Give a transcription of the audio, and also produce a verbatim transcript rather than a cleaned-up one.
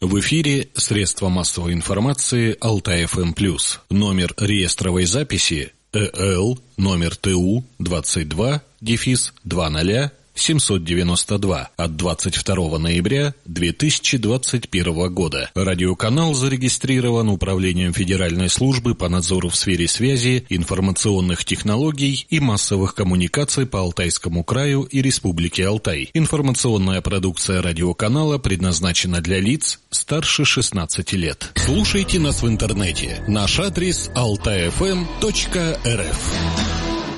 В эфире средства массовой информации Алтай-ФМ+. Номер реестровой записи ЭЛ номер ТУ двадцать два дефис двадцать семьсот девяносто два от двадцать второго ноября две тысячи двадцать первого года. Радиоканал зарегистрирован Управлением Федеральной службы по надзору в сфере связи, информационных технологий и массовых коммуникаций по Алтайскому краю и Республике Алтай. Информационная продукция радиоканала предназначена для лиц старше шестнадцати лет. Слушайте нас в интернете. Наш адрес алтай эф эм точка эр эф.